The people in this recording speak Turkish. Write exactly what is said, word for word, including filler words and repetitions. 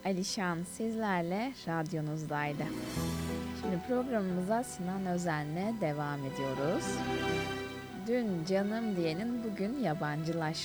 Alişan sizlerle radyonuzdaydı. Şimdi programımıza Sinan Özen'le devam ediyoruz. Dün canım diyenin bugün yabancılaş